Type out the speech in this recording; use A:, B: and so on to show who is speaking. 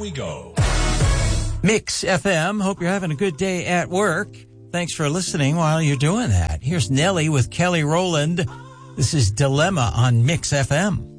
A: we go.
B: Mix FM. Hope you're having a good day at work. Thanks for listening while you're doing that. Here's Nelly with Kelly Rowland. This is Dilemma on Mix FM.